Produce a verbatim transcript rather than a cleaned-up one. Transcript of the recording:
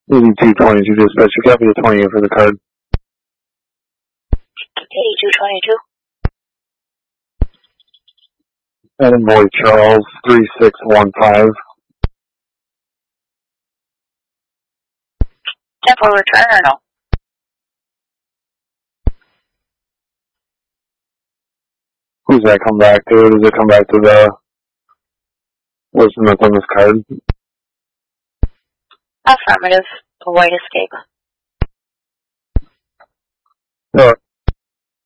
eighty-two twenty-two dispatch, you copy the twenty for the card. eighty-two twenty-two. Adam Boy Charles, three six one five. Temple return or no? Who's that come back to? Does it come back to the person that's on this card? Affirmative. A white escape. No.